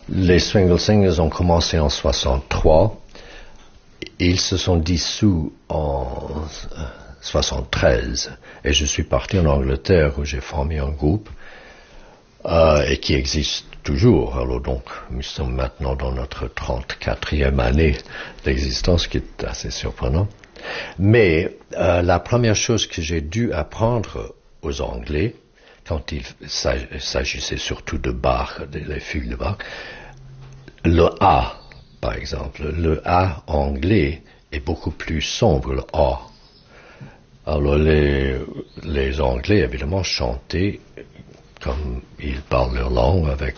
Les Swingle Singers ont commencé en 63. Ils se sont dissous en 73. Et je suis parti en Angleterre où j'ai formé un groupe et qui existe toujours. Alors donc, nous sommes maintenant dans notre 34e année d'existence, ce qui est assez surprenant. Mais la première chose que j'ai dû apprendre aux Anglais, quand il s'agissait surtout de Bach, des fugues de Bach, le A, par exemple, le A anglais est beaucoup plus sombre, le A. Alors les Anglais, évidemment, chantaient comme ils parlent leur langue, avec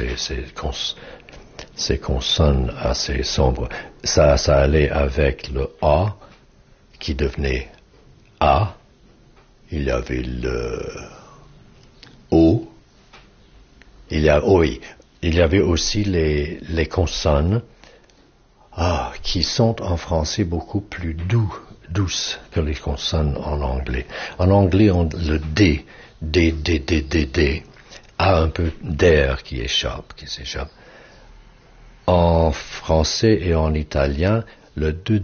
ces consonnes assez sombres. Ça allait avec le A, qui devenait A. Il y avait le O. Il y avait aussi les consonnes qui sont en français beaucoup plus douces que les consonnes en anglais. En anglais, le D a un peu d'air qui s'échappe. En français et en italien, le de,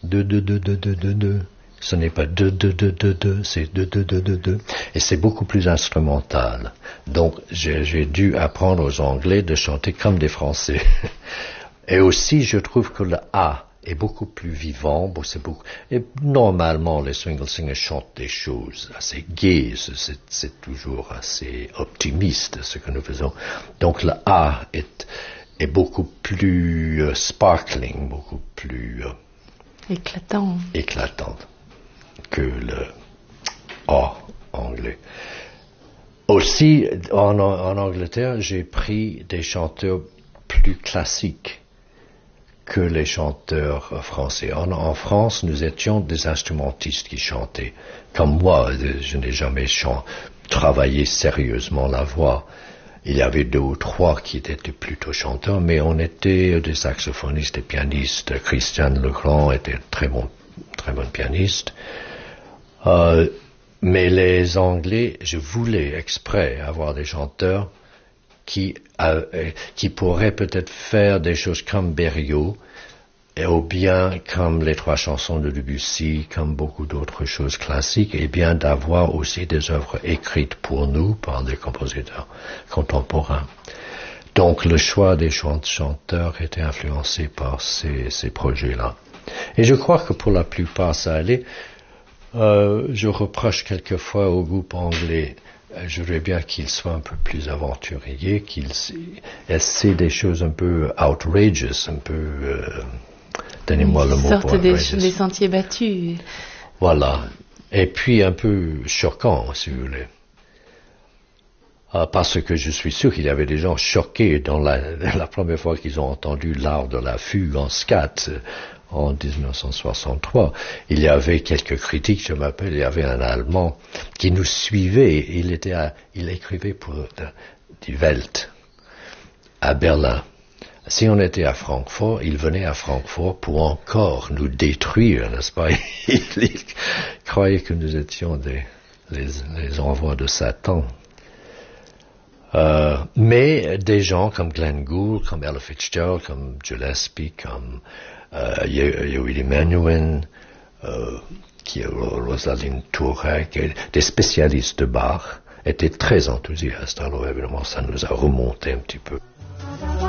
ce n'est pas de, c'est de, et c'est beaucoup plus instrumental. Donc, j'ai dû apprendre aux Anglais de chanter comme des Français. Et aussi, je trouve que le A est beaucoup plus vivant. Et normalement, les Swingle Singers chantent des choses assez gaies. C'est toujours assez optimiste, ce que nous faisons. Donc, le A est beaucoup plus sparkling, beaucoup plus éclatant que le A anglais. Aussi, en Angleterre, j'ai pris des chanteurs plus classiques que les chanteurs français. En France, nous étions des instrumentistes qui chantaient. Comme moi, je n'ai jamais travaillé sérieusement la voix. Il y avait 2 ou 3 qui étaient plutôt chanteurs, mais on était des saxophonistes et pianistes. Christian Legrand était très bon pianiste. Mais les Anglais, je voulais exprès avoir des chanteurs qui pourraient peut-être faire des choses comme Berlioz, ou bien comme les 3 chansons de Debussy, comme beaucoup d'autres choses classiques, et bien d'avoir aussi des œuvres écrites pour nous par des compositeurs contemporains. Donc le choix des chanteurs était influencé par ces projets-là. Et je crois que pour la plupart ça allait. Je reproche quelquefois au groupe anglais, je voudrais bien qu'ils soient un peu plus aventuriers, qu'ils essaient des choses un peu outrageous, un peu, donnez-moi le mot pour outrageous. Des sentiers battus. Voilà. Et puis un peu choquant, si vous voulez. Parce que je suis sûr qu'il y avait des gens choqués dans la première fois qu'ils ont entendu l'art de la fugue en scat en 1963. Il y avait quelques critiques, je m'appelle, il y avait un Allemand qui nous suivait, il écrivait pour Die Welt à Berlin. Si on était à Francfort, il venait à Francfort pour encore nous détruire, n'est-ce pas? Il croyait que nous étions les envois de Satan. Mais des gens comme Glenn Gould, comme Ella Fitzgerald, comme Gillespie, comme Willie Menuhin, qui est Rosaline Tourek, des spécialistes de Bach, étaient très enthousiastes. Alors évidemment, ça nous a remonté un petit peu.